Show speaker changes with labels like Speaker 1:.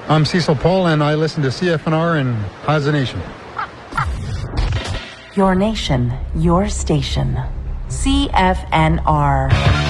Speaker 1: I'm Cecil Paul, and I listen to CFNR and Haza Nation.
Speaker 2: Your nation, your station. CFNR.